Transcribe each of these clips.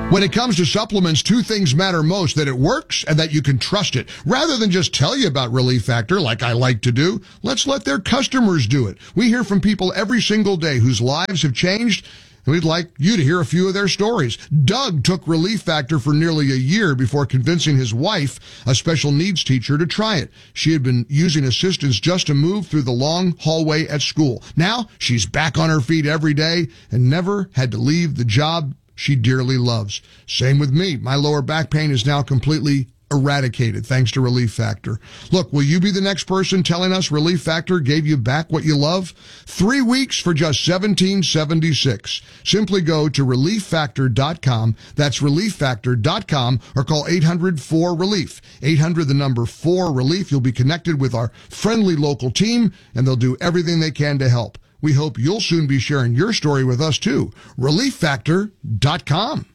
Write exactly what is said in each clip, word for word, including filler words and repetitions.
When it comes to supplements, two things matter most: that it works and that you can trust it. Rather than just tell you about Relief Factor like I like to do, let's let their customers do it. We hear from people every single day whose lives have changed, and we'd like you to hear a few of their stories. Doug took Relief Factor for nearly a year before convincing his wife, a special needs teacher, to try it. She had been using assistance just to move through the long hallway at school. Now she's back on her feet every day and never had to leave the job she dearly loves. Same with me. My lower back pain is now completely eradicated thanks to Relief Factor. Look, will you be the next person telling us Relief Factor gave you back what you love? Three weeks for just seventeen seventy-six. Simply go to relief factor dot com. That's relief factor dot com, or call eight hundred four relief. eight hundred, the number four relief. You'll be connected with our friendly local team, and they'll do everything they can to help. We hope you'll soon be sharing your story with us too. relief factor dot com.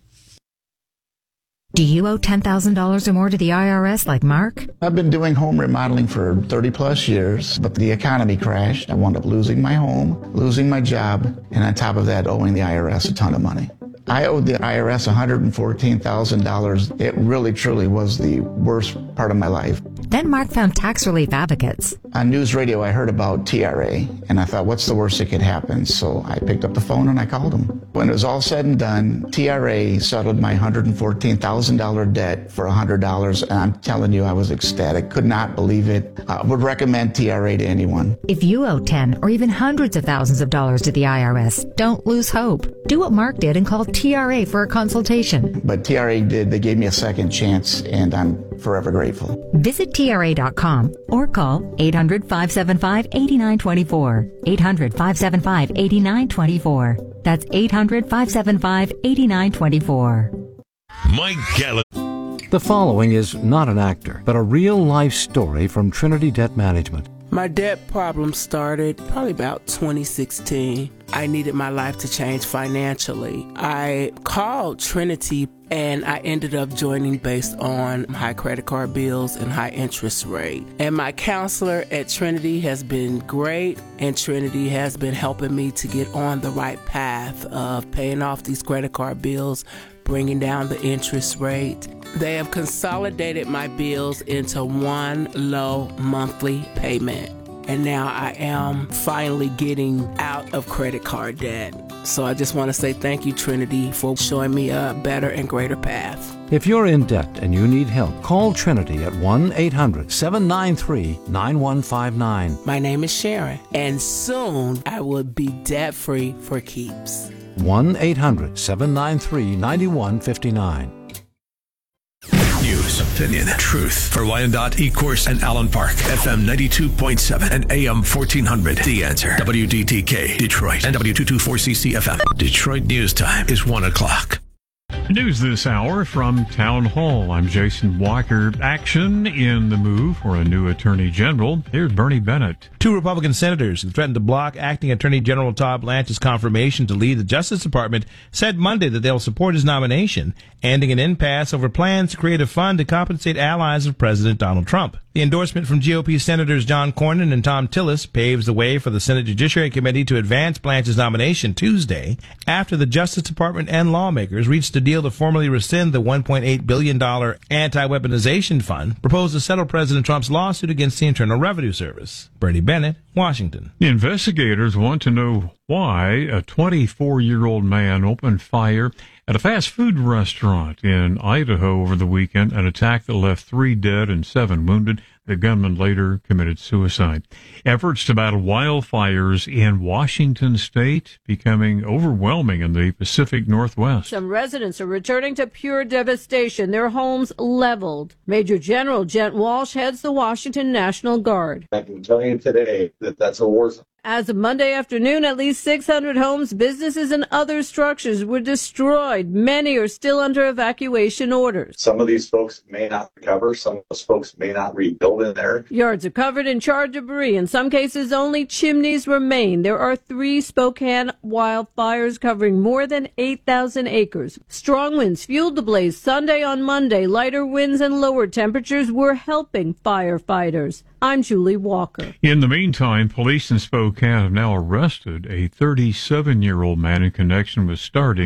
Do you owe ten thousand dollars or more to the I R S like Mark? I've been doing home remodeling for thirty plus years, but the economy crashed. I wound up losing my home, losing my job, and on top of that, owing the I R S a ton of money. I owed the I R S one hundred fourteen thousand dollars. It really, truly was the worst part of my life. Then Mark found Tax Relief Advocates. On news radio, I heard about T R A, and I thought, what's the worst that could happen? So I picked up the phone and I called them. When it was all said and done, T R A settled my one hundred fourteen thousand dollars debt for one hundred dollars, and I'm telling you, I was ecstatic. Could not believe it. I would recommend T R A to anyone. If you owe ten or even hundreds of thousands of dollars to the I R S, don't lose hope. Do what Mark did and call T R A for a consultation. But T R A did. They gave me a second chance, and I'm forever grateful. Visit T R A dot com or call eight hundred, five seven five, eight nine two four. eight hundred, five seven five, eight nine two four. That's eight hundred, five seven five, eight nine two four. Mike Gallup. The following is not an actor, but a real-life story from Trinity Debt Management. My debt problem started probably about twenty sixteen. I needed my life to change financially. I called Trinity and I ended up joining based on high credit card bills and high interest rate. And my counselor at Trinity has been great, and Trinity has been helping me to get on the right path of paying off these credit card bills, bringing down the interest rate. They have consolidated my bills into one low monthly payment. And now I am finally getting out of credit card debt. So I just want to say thank you, Trinity, for showing me a better and greater path. If you're in debt and you need help, call Trinity at one eight hundred, seven nine three, nine one five nine. My name is Sharon, and soon I will be debt-free for keeps. one eight hundred, seven nine three, nine one five nine. News, opinion, truth. For Wyandotte, Ecorse, and Allen Park. F M ninety-two point seven and A M fourteen hundred. The Answer. W D T K, Detroit. And W two twenty-four C C F M. Detroit News Time is one o'clock. News this hour from Town Hall. I'm Jason Walker. Action in the move for a new Attorney General. Here's Bernie Bennett. Two Republican senators who threatened to block Acting Attorney General Todd Blanche's confirmation to lead the Justice Department said Monday that they'll support his nomination, ending an impasse over plans to create a fund to compensate allies of President Donald Trump. The endorsement from G O P Senators John Cornyn and Tom Tillis paves the way for the Senate Judiciary Committee to advance Blanche's nomination Tuesday after the Justice Department and lawmakers reached a deal to formally rescind the one point eight billion dollars anti-weaponization fund proposed to settle President Trump's lawsuit against the Internal Revenue Service. Bernie Bennett, Washington. Investigators want to know why a twenty-four-year-old man opened fire at a fast food restaurant in Idaho over the weekend, an attack that left three dead and seven wounded. The gunman later committed suicide. Efforts to battle wildfires in Washington state becoming overwhelming in the Pacific Northwest. Some residents are returning to pure devastation, their homes leveled. Major General Gent Walsh heads the Washington National Guard. I can tell you today that that's a war zone. As of Monday afternoon, at least six hundred homes, businesses, and other structures were destroyed. Many are still under evacuation orders. Some of these folks may not recover. Some of those folks may not rebuild in there. Yards are covered in charred debris. In some cases, only chimneys remain. There are three Spokane wildfires covering more than eight thousand acres. Strong winds fueled the blaze Sunday on Monday. Lighter winds and lower temperatures were helping firefighters. I'm Julie Walker. In the meantime, police in Spokane have now arrested a thirty-seven-year-old man in connection with starting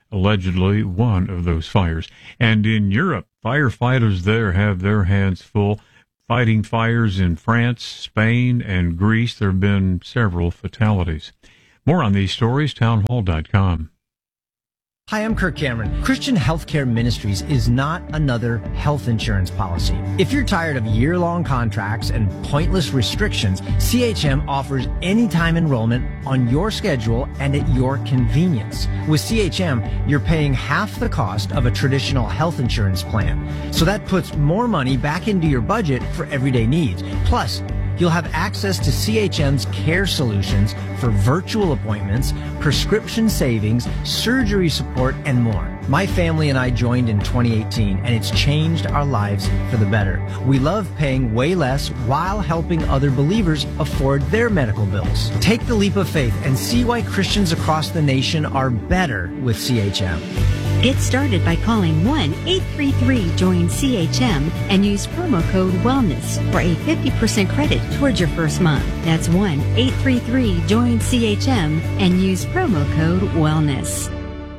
allegedly one of those fires. And in Europe, firefighters there have their hands full fighting fires in France, Spain, and Greece. There have been several fatalities. More on these stories, townhall dot com. Hi, I'm Kirk Cameron. Christian Healthcare Ministries is not another health insurance policy. If you're tired of year-long contracts and pointless restrictions, C H M offers anytime enrollment on your schedule and at your convenience. With C H M, you're paying half the cost of a traditional health insurance plan. So that puts more money back into your budget for everyday needs. Plus, you'll have access to C H M's care solutions for virtual appointments, prescription savings, surgery support, and more. My family and I joined in twenty eighteen, and it's changed our lives for the better. We love paying way less while helping other believers afford their medical bills. Take the leap of faith and see why Christians across the nation are better with C H M. Get started by calling one eight three three join C H M and use promo code WELLNESS for a fifty percent credit towards your first month. That's one eight three three join C H M and use promo code WELLNESS.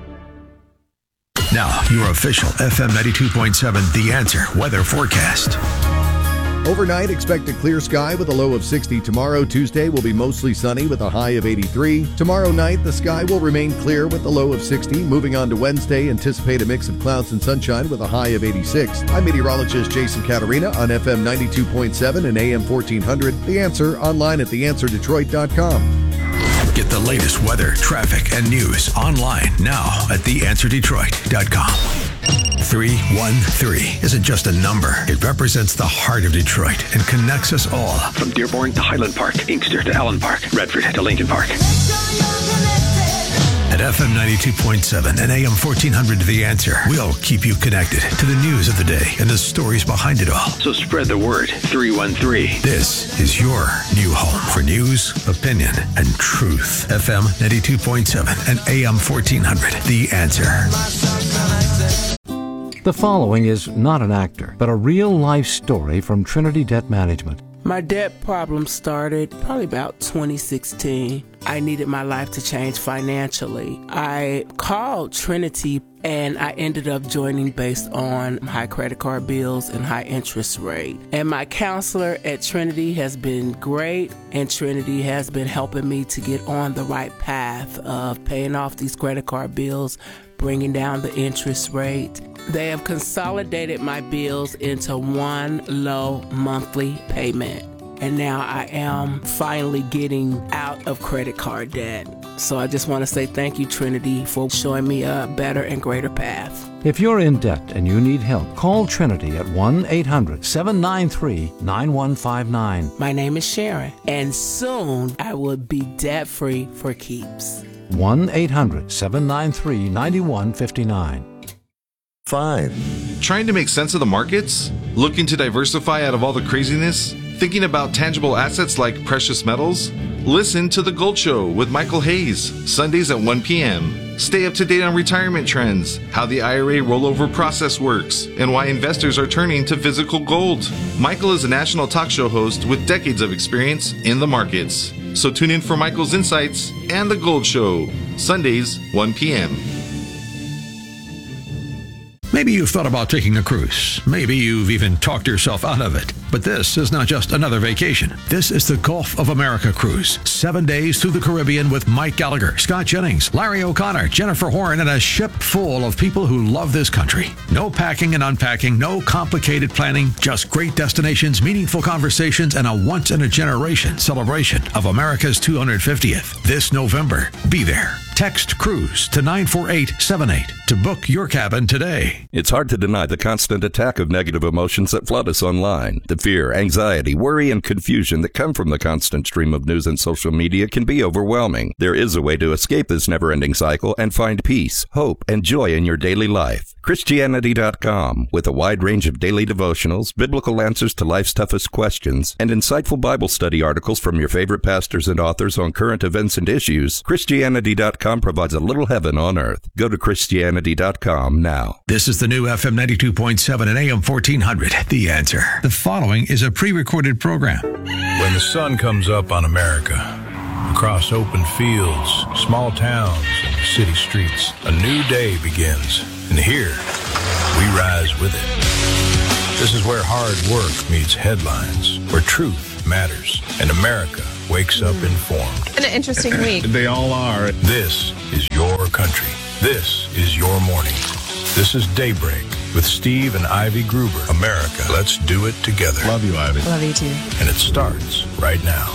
Now, your official F M ninety-two point seven The Answer weather forecast. Overnight, expect a clear sky with a low of sixty. Tomorrow, Tuesday, will be mostly sunny with a high of eighty-three. Tomorrow night, the sky will remain clear with a low of sixty. Moving on to Wednesday, anticipate a mix of clouds and sunshine with a high of eighty-six. I'm meteorologist Jason Catarina on F M ninety-two point seven and A M fourteen hundred. The Answer, online at the answer detroit dot com. Get the latest weather, traffic, and news online now at the answer detroit dot com. three one three isn't just a number. It represents the heart of Detroit and connects us all. From Dearborn to Highland Park, Inkster to Allen Park, Redford to Lincoln Park. At F M ninety-two point seven and A M fourteen hundred The Answer, we'll keep you connected to the news of the day and the stories behind it all. So spread the word. three one three. This is your new home for news, opinion, and truth. F M ninety-two point seven and A M fourteen hundred The Answer. The following is not an actor, but a real-life story from Trinity Debt Management. My debt problem started probably about twenty sixteen. I needed my life to change financially. I called Trinity and I ended up joining based on high credit card bills and high interest rate. And my counselor at Trinity has been great, and Trinity has been helping me to get on the right path of paying off these credit card bills, bringing down the interest rate. They have consolidated my bills into one low monthly payment. And now I am finally getting out of credit card debt. So I just want to say thank you, Trinity, for showing me a better and greater path. If you're in debt and you need help, call Trinity at one eight hundred seven nine three nine one five nine. My name is Sharon, and soon I will be debt-free for keeps. one eight hundred seven nine three nine one five nine. Five. Trying to make sense of the markets? Looking to diversify out of all the craziness? Thinking about tangible assets like precious metals? Listen to The Gold Show with Michael Hayes, Sundays at one p.m. Stay up to date on retirement trends, how the I R A rollover process works, and why investors are turning to physical gold. Michael is a national talk show host with decades of experience in the markets. So tune in for Michael's insights and The Gold Show, Sundays, one p.m. Maybe you've thought about taking a cruise. Maybe you've even talked yourself out of it. But this is not just another vacation. This is the Gulf of America cruise. Seven days through the Caribbean with Mike Gallagher, Scott Jennings, Larry O'Connor, Jennifer Horn, and a ship full of people who love this country. No packing and unpacking, no complicated planning, just great destinations, meaningful conversations, and a once-in-a-generation celebration of America's two hundred fiftieth. This November, be there. Text CRUISE to nine four eight seven eight to book your cabin today. It's hard to deny the constant attack of negative emotions that flood us online. The fear, anxiety, worry, and confusion that come from the constant stream of news and social media can be overwhelming. There is a way to escape this never-ending cycle and find peace, hope, and joy in your daily life. Christianity dot com, with a wide range of daily devotionals, biblical answers to life's toughest questions, and insightful Bible study articles from your favorite pastors and authors on current events and issues, Christianity dot com provides a little heaven on earth. Go to Christianity dot com now. This is the new F M ninety-two point seven and A M fourteen hundred, The Answer. The following is a pre-recorded program. When the sun comes up on America, across open fields, small towns, and city streets. A new day begins, and here we rise with it. This is where hard work meets headlines, where truth matters, and America wakes up informed. An interesting week. They all are. This is your country. This is your morning. This is Daybreak with Steve and Ivy Gruber. America, let's do it together. Love you, Ivy. Love you too. And it starts right now.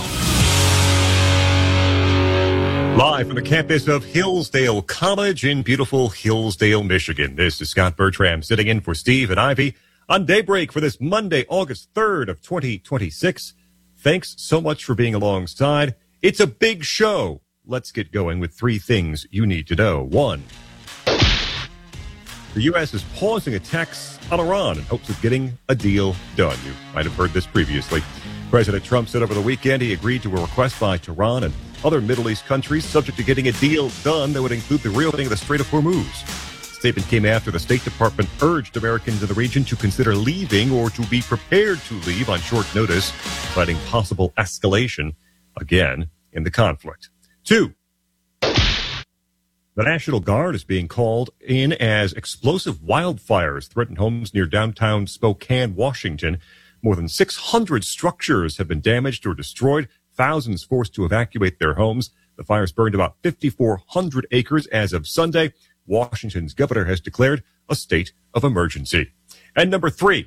Live from the campus of Hillsdale College in beautiful Hillsdale, Michigan. This is Scott Bertram sitting in for Steve and Ivy on Daybreak for this Monday, August third of twenty twenty-six. Thanks so much for being alongside. It's a big show. Let's get going with three things you need to know. One, the U S is pausing attacks on Iran in hopes of getting a deal done. You might have heard this previously. President Trump said over the weekend he agreed to a request by Tehran and other Middle East countries subject to getting a deal done that would include the reopening of the Strait of Hormuz. The statement came after the State Department urged Americans in the region to consider leaving or to be prepared to leave on short notice, citing possible escalation again in the conflict. Two, the National Guard is being called in as explosive wildfires threaten homes near downtown Spokane, Washington. More than six hundred structures have been damaged or destroyed, thousands forced to evacuate their homes. The fires burned about five thousand four hundred acres as of Sunday. Washington's governor has declared a state of emergency. And number three,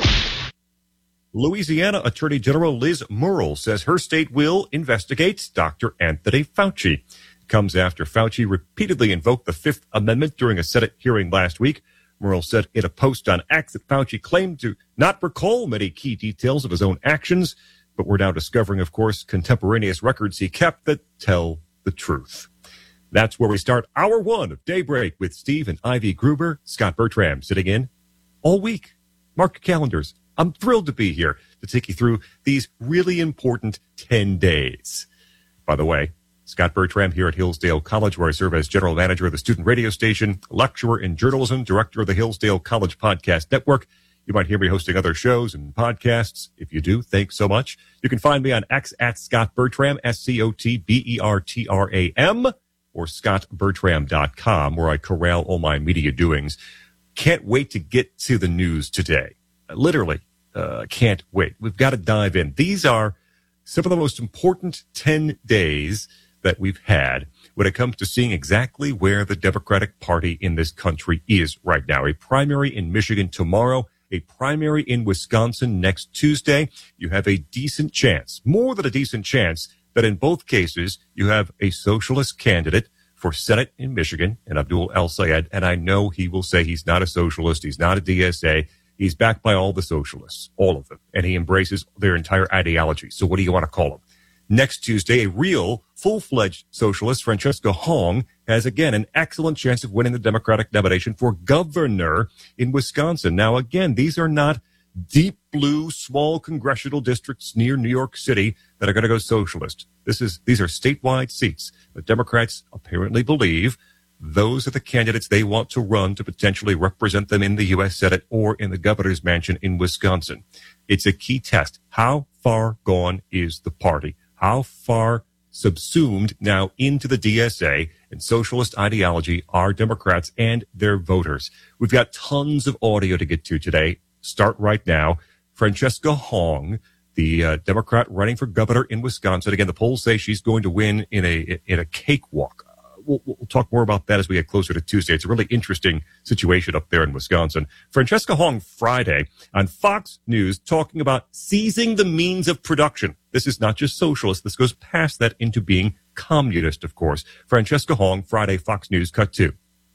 Louisiana Attorney General Liz Murrill says her state will investigate Doctor Anthony Fauci. It comes after Fauci repeatedly invoked the Fifth Amendment during a Senate hearing last week. Murrill said in a post on X that Fauci claimed to not recall many key details of his own actions, but we're now discovering, of course, contemporaneous records he kept that tell the truth. That's where we start hour one of Daybreak with Steve and Ivy Gruber. Scott Bertram sitting in all week. Mark your calendars. I'm thrilled to be here to take you through these really important ten days. By the way, Scott Bertram here at Hillsdale College, where I serve as general manager of the student radio station, lecturer in journalism, director of the Hillsdale College Podcast Network. You might hear me hosting other shows and podcasts. If you do, thanks so much. You can find me on X at Scott Bertram, S C O T B E R T R A M, or scott bertram dot com, where I corral all my media doings. Can't wait to get to the news today. Literally, uh, can't wait. We've got to dive in. These are some of the most important ten days that we've had when it comes to seeing exactly where the Democratic Party in this country is right now. A primary in Michigan tomorrow, a primary in Wisconsin next Tuesday. You have a decent chance, more than a decent chance, that in both cases you have a socialist candidate for Senate in Michigan, and Abdul El-Sayed, and I know he will say he's not a socialist, he's not a D S A, he's backed by all the socialists, all of them, and he embraces their entire ideology. So what do you want to call him? Next Tuesday, a real, full-fledged socialist, Francesca Hong, has again an excellent chance of winning the Democratic nomination for governor in Wisconsin. Now, again, these are not deep blue, small congressional districts near New York City that are going to go socialist. This is, these are statewide seats. The Democrats apparently believe those are the candidates they want to run to potentially represent them in the U S Senate or in the governor's mansion in Wisconsin. It's a key test. How far gone is the party? How far subsumed now into the D S A and socialist ideology are Democrats and their voters? We've got tons of audio to get to today. Start right now. Francesca Hong, the uh, Democrat running for governor in Wisconsin. Again, the polls say she's going to win in a in a cakewalk. Uh, we'll, we'll talk more about that as we get closer to Tuesday. It's a really interesting situation up there in Wisconsin. Francesca Hong Friday on Fox News talking about seizing the means of production. This is not just socialist. This goes past that into being communist, of course. Francesca Hong Friday, Fox News, cut two.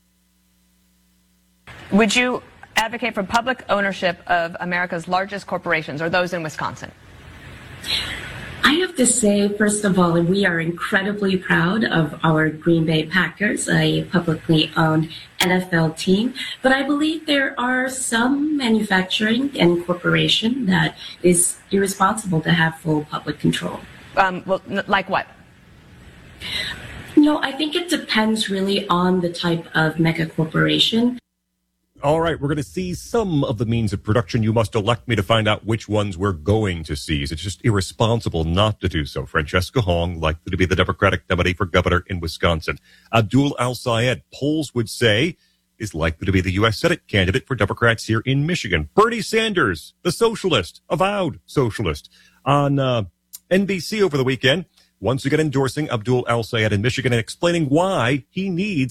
Would you advocate for public ownership of America's largest corporations or those in Wisconsin? I have to say, first of all, we are incredibly proud of our Green Bay Packers, a publicly owned N F L team. But I believe there are some manufacturing and corporation that is irresponsible to have full public control. Um, well, like what? No, I think it depends really on the type of mega corporation. All right, we're going to seize some of the means of production. You must elect me to find out which ones we're going to seize. It's just irresponsible not to do so. Francesca Hong, likely to be the Democratic nominee for governor in Wisconsin. Abdul Al-Sayed, polls would say, is likely to be the U S Senate candidate for Democrats here in Michigan. Bernie Sanders, the socialist, avowed socialist, on uh, N B C over the weekend, once again endorsing Abdul Al-Sayed in Michigan and explaining why he needs